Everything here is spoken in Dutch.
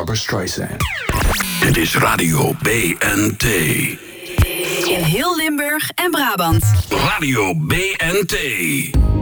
Barbra Streisand. Dit is Radio BNT. In heel Limburg en Brabant. Radio BNT.